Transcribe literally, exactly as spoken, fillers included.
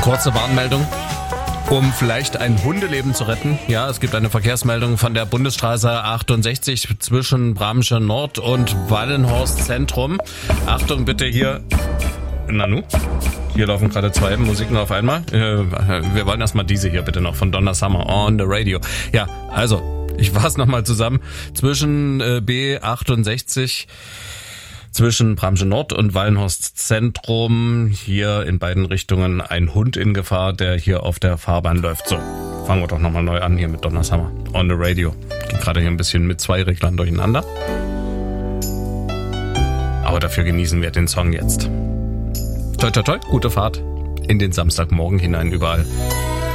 Kurze Warnmeldung, um vielleicht ein Hundeleben zu retten. Ja, es gibt eine Verkehrsmeldung von der Bundesstraße achtundsechzig zwischen Bramsche Nord und Wallenhorst Zentrum. Achtung bitte hier. Nanu? Hier laufen gerade zwei Musiken auf einmal. Wir wollen erstmal diese hier bitte noch von Donna Summer on the Radio. Ja, also, ich fasse nochmal zusammen. Zwischen B achtundsechzig, zwischen Bramsche Nord und Wallenhorst Zentrum, hier in beiden Richtungen ein Hund in Gefahr, der hier auf der Fahrbahn läuft. So, fangen wir doch nochmal neu an hier mit Donna Summer on the Radio. Geht gerade hier ein bisschen mit zwei Reglern durcheinander. Aber dafür genießen wir den Song jetzt. Toi, toi, toi, gute Fahrt in den Samstagmorgen hinein überall.